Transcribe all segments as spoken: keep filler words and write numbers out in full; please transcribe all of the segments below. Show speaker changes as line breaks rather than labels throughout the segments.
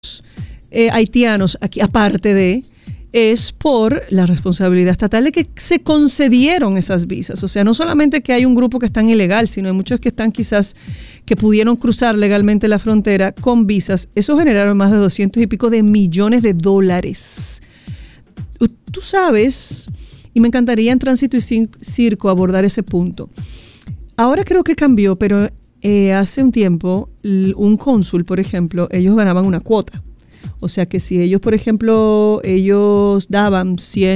eh, haitianos, aquí aparte de, es por la responsabilidad estatal de que se concedieron esas visas. O sea, no solamente que hay un grupo que están ilegal, sino hay muchos que están quizás que pudieron cruzar legalmente la frontera con visas. Eso generaron más de doscientos y pico de millones de dólares. Tú sabes, y me encantaría en Tránsito y Circo abordar ese punto. Ahora creo que cambió, pero eh, hace un tiempo un cónsul, por ejemplo, ellos ganaban una cuota. O sea que si ellos, por ejemplo, ellos daban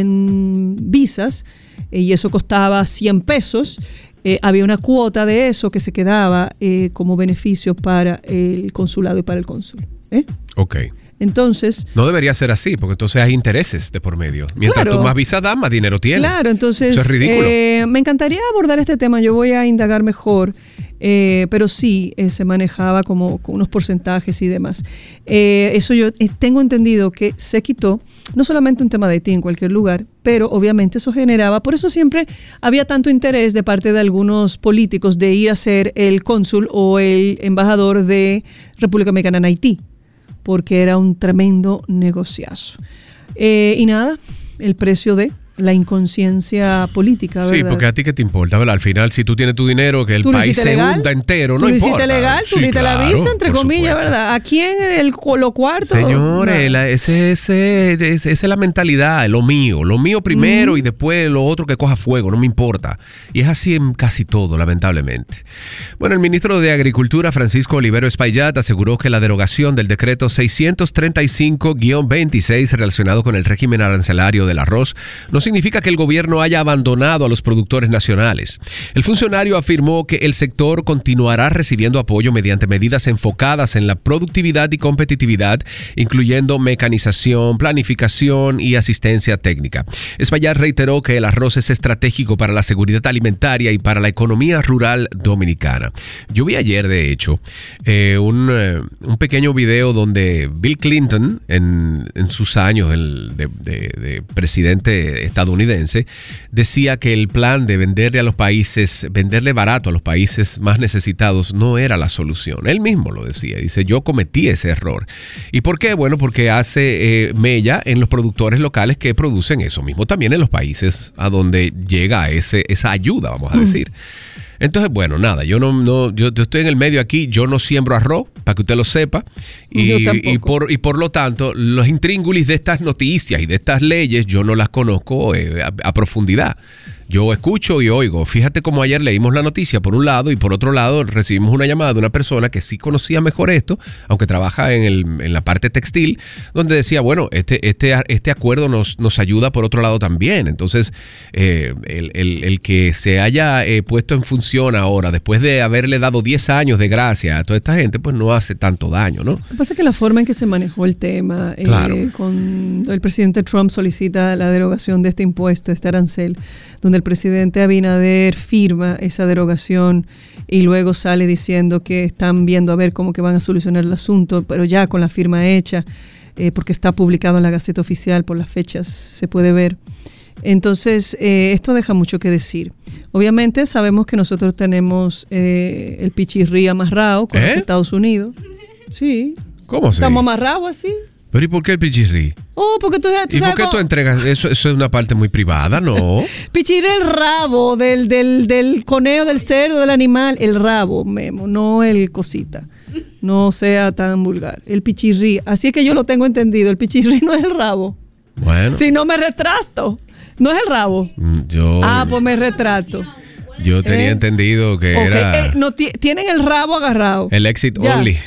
cien visas eh, y eso costaba cien pesos, eh, había una cuota de eso que se quedaba eh, como beneficio para el consulado y para el cónsul. ¿eh?
Ok.
Entonces...
No debería ser así, porque entonces hay intereses de por medio. Mientras
claro,
tú más visas das, más dinero tienes.
Claro, entonces...
Eso es ridículo.
Eh, me encantaría abordar este tema, yo voy a indagar mejor, eh, pero sí eh, se manejaba como con unos porcentajes y demás. Eh, eso yo eh, tengo entendido que se quitó, no solamente un tema de Haití en cualquier lugar, pero obviamente eso generaba, por eso siempre había tanto interés de parte de algunos políticos de ir a ser el cónsul o el embajador de República Dominicana en Haití, porque era un tremendo negociazo. Eh, y nada, el precio de la inconsciencia política, ¿verdad?
Sí, porque a ti qué te importa, ¿verdad? Al final, si tú tienes tu dinero, que el país se
legal?
hunda entero,
¿Tú
no
lo
importa.
hiciste legal? ¿Tú
sí,
diste
claro,
la visa, entre comillas,
supuesto.
verdad? ¿A quién el, lo cuarto?
Señores,
no.
la, ese, ese, ese, esa es la mentalidad, lo mío. Lo mío primero mm. y después lo otro que coja fuego, no me importa. Y es así en casi todo, lamentablemente. Bueno, el ministro de Agricultura, Francisco Olivero Espaillat, aseguró que la derogación del decreto seiscientos treinta y cinco guión veintiséis relacionado con el régimen arancelario del arroz no significa que el gobierno no haya abandonado a los productores nacionales. El funcionario afirmó que el sector continuará recibiendo apoyo mediante medidas enfocadas en la productividad y competitividad, incluyendo mecanización, planificación y asistencia técnica. Espaillat reiteró que el arroz es estratégico para la seguridad alimentaria y para la economía rural dominicana. Yo vi ayer, de hecho, eh, un, eh, un pequeño video donde Bill Clinton, en, en sus años el, de, de, de presidente estadounidense, decía que el plan de venderle a los países, venderle barato a los países más necesitados no era la solución. Él mismo lo decía. Dice, yo cometí ese error. ¿Y por qué? Bueno, porque hace eh, mella en los productores locales que producen eso mismo. También en los países a donde llega ese, esa ayuda, vamos a decir. Mm. Entonces, bueno, nada, yo no, no yo, yo estoy en el medio aquí, yo no siembro arroz, para que usted lo sepa, y, y, por, y por lo tanto, los intríngulis de estas noticias y de estas leyes, yo no las conozco eh, a, a profundidad. Yo escucho y oigo. Fíjate cómo ayer leímos la noticia por un lado y por otro lado recibimos una llamada de una persona que sí conocía mejor esto, aunque trabaja en, el, en la parte textil, donde decía, bueno, este, este, este acuerdo nos, nos ayuda por otro lado también. Entonces, eh, el, el, el que se haya eh, puesto en función ahora, después de haberle dado diez años de gracia a toda esta gente, pues no hace tanto daño, ¿no? Lo
que pasa es que la forma en que se manejó el tema,
claro.
eh, cuando el presidente Trump solicita la derogación de este impuesto, este arancel, donde el presidente Abinader firma esa derogación y luego sale diciendo que están viendo a ver cómo que van a solucionar el asunto, pero ya con la firma hecha, eh, porque está publicado en la Gaceta Oficial, por las fechas se puede ver. Entonces, eh, esto deja mucho que decir. Obviamente sabemos que nosotros tenemos eh, el pichirrí amarrado con ¿Eh? los Estados Unidos. Sí.
¿Cómo se?
Estamos amarrados así.
¿Pero y por qué el pichirrí?
Oh, porque tú, tú
¿Y
sabes
por qué
cómo...
tú entregas? Eso, eso es una parte muy privada, ¿no?
Pichirrí, el rabo del, del, del conejo, del cerdo, del animal. El rabo, Memo, no el cosita. No sea tan vulgar. El pichirrí. Así es que yo lo tengo entendido. El pichirrí no es el rabo.
Bueno.
Si no me retrato. No es el rabo.
Yo...
Ah, pues me retrato.
Yo tenía eh, entendido que okay. era...
Eh, no, t- tienen el rabo agarrado.
El exit
ya.
only.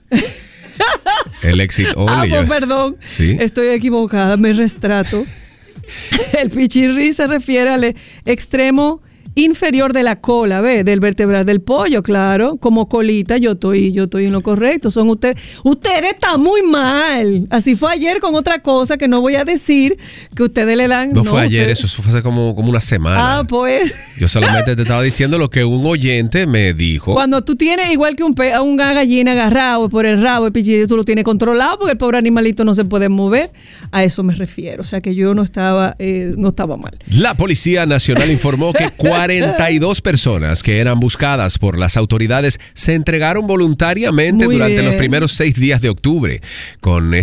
El exit only.
Ah, pues perdón.
¿Sí?
Estoy equivocada, me retrato. El pichirrí se refiere al extremo inferior de la cola, ¿ves? Del vertebral del pollo, claro. Como colita, yo estoy, yo estoy en lo correcto. Son ustedes. Ustedes están muy mal. Así fue ayer con otra cosa que no voy a decir, que ustedes le dan.
No, no fue ayer,
ustedes...
eso fue hace como, como una semana.
Ah, pues.
Yo solamente te estaba diciendo lo que un oyente me dijo.
Cuando tú tienes igual que un pe- una gallina agarrado por el rabo, el pichirrí, tú lo tienes controlado porque el pobre animalito no se puede mover. A eso me refiero. O sea que yo no estaba, eh, no estaba mal.
La Policía Nacional informó que cuarenta cuarenta y dos personas que eran buscadas por las autoridades se entregaron voluntariamente
Muy
durante
bien.
los primeros seis días de octubre. Con